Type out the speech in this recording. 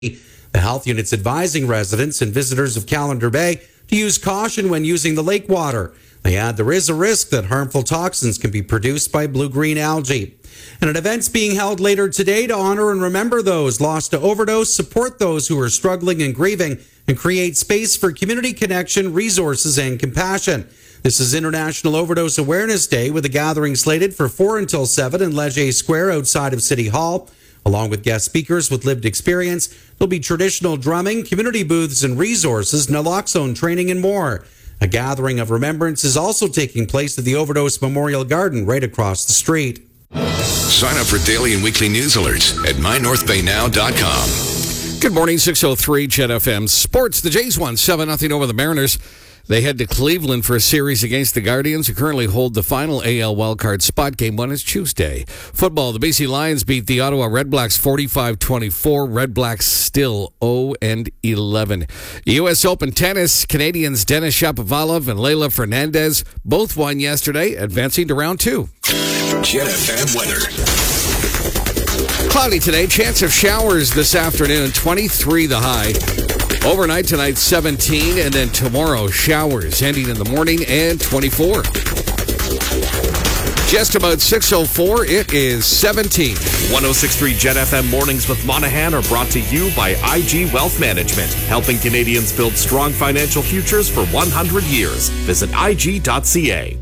The health unit's advising residents and visitors of Calendar Bay to use caution when using the lake water. They add there is a risk that harmful toxins can be produced by blue-green algae. And an event's being held later today to honor and remember those lost to overdose, support those who are struggling and grieving, and create space for community connection, resources, and compassion. This is International Overdose Awareness Day, with a gathering slated for 4 until 7 in Leger Square outside of City Hall. Along with guest speakers with lived experience, there'll be traditional drumming, community booths and resources, naloxone training, and more. A gathering of remembrance is also taking place at the Overdose Memorial Garden right across the street. Sign up for daily and weekly news alerts at mynorthbaynow.com. Good morning, 6:03 Jet FM Sports. The Jays won 7-0 over the Mariners. They head to Cleveland for a series against the Guardians, who currently hold the final AL wildcard spot. Game 1 is Tuesday. Football, the BC Lions beat the Ottawa Redblacks 45-24. Redblacks still 0-11. U.S. Open tennis, Canadians Denis Shapovalov and Leylah Fernandez both won yesterday, advancing to round 2. Jet FM weather. Cloudy today, chance of showers this afternoon, 23 the high. Overnight tonight, 17, and then tomorrow, showers ending in the morning and 24. Just about 6:04, it is 17. 106.3 Jet FM Mornings with Monahan are brought to you by IG Wealth Management, helping Canadians build strong financial futures for 100 years. Visit IG.ca.